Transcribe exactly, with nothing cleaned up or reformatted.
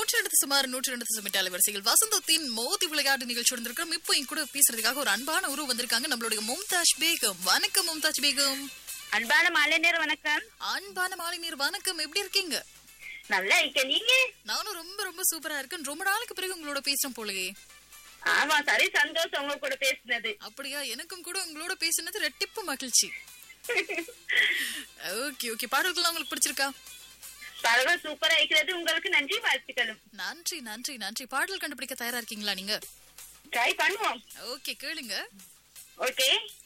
நூற்றி ரெண்டு சுமார் நூற்றி ரெண்டு சுமிட் அலைவரிசையில் வசந்தத்தின் மோதி விளையாட்டு நிகழ்ச்சி வந்திருக்கிறோம். இப்போ என் கூட பேசுறதுக்காக ஒரு அன்பான உருவம் வந்திருக்காங்க, நம்மளுடைய மும்தாஜ் பேகம். வணக்கம் மும்தாஜ் பேகம். அன்பான மாலை நேரம் வணக்கம். அன்பான மாலை நேர் வணக்கம். எப்படி இருக்கீங்க? நல்லா இருக்கேன், நீங்க? நானும் ரொம்ப ரொம்ப சூப்பரா இருக்கேன். ரொம்ப நாளுக்கு பிறகு உங்களோட பேசுறோம் போலயே. ஆமா, சரி, சந்தோஷம் உங்க கூட பேசுனது. அப்படியா? எனக்கும் கூட உங்களோட பேசுனது ரெட்டிப்பு மகிழ்ச்சி. ஓகே ஓகே பாடல்கள் உங்களுக்கு பிடிச்சிருக்கா? பரவ சூப்பரா இருக்கிறது. உங்களுக்கு நன்றி, வாழ்த்துக்களும். நன்றி நன்றி நன்றி. பாடல் கண்டுபிடிக்க தயாரா இருக்கீங்களா நீங்க? ட்ரை பண்ணுவோம். ஓகே கேளுங்க. ஓகே.